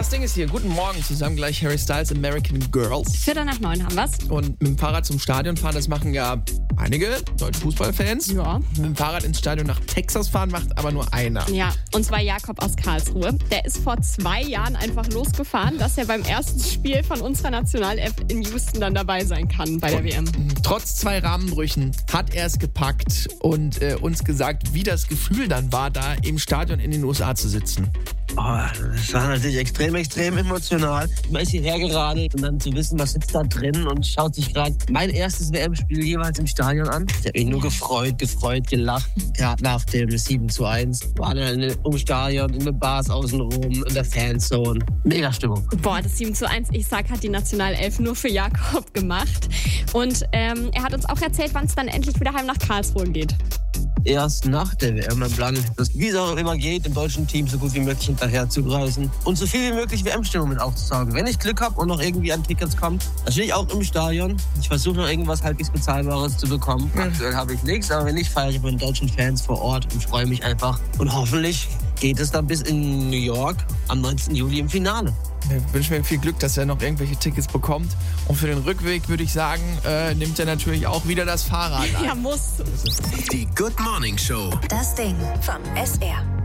Das Ding ist hier, guten Morgen zusammen, gleich Harry Styles, American Girls. 8:45 haben wir's. Und mit dem Fahrrad zum Stadion fahren, das machen ja einige deutsche Fußballfans. Ja. Mit dem Fahrrad ins Stadion nach Texas fahren macht aber nur einer. Ja, und zwar Jakob aus Karlsruhe. Der ist vor 2 Jahren einfach losgefahren, dass er beim ersten Spiel von unserer Nationalelf in Houston dann dabei sein kann bei der WM. Trotz 2 Rahmenbrüchen hat er es gepackt und uns gesagt, wie das Gefühl dann war, da im Stadion in den USA zu sitzen. Oh, das war natürlich extrem emotional. Man ist hierher geradelt und dann zu wissen, was sitzt da drin und schaut sich gerade mein erstes WM-Spiel jeweils im Stadion an. Ich habe mich nur gefreut, gelacht. Ja, nach dem 7:1 war dann im Stadion, in den Bars außenrum, in der Fanzone. Mega Stimmung. Boah, das 7:1, ich sag, hat die Nationalelf nur für Jakob gemacht. Und er hat uns auch erzählt, wann es dann endlich wieder heim nach Karlsruhe geht. Erst nach der WM mein Plan ist, dass wie es auch immer geht, dem deutschen Team so gut wie möglich hinterher zu reisen und so viel wie möglich WM-Stimmung mit aufzusaugen. Wenn ich Glück habe und noch irgendwie an Tickets kommt, dann stehe ich auch im Stadion. Ich versuche noch irgendwas halbwegs Bezahlbares zu bekommen. Aktuell habe ich nichts, aber wenn nicht, feiere ich mit den deutschen Fans vor Ort und freue mich einfach. Und hoffentlich geht es dann bis in New York am 19. Juli im Finale. Ich wünsche mir viel Glück, dass er noch irgendwelche Tickets bekommt. Und für den Rückweg würde ich sagen, nimmt er natürlich auch wieder das Fahrrad ein. Ja, muss. Die Good Morning Show. Das Ding vom SR.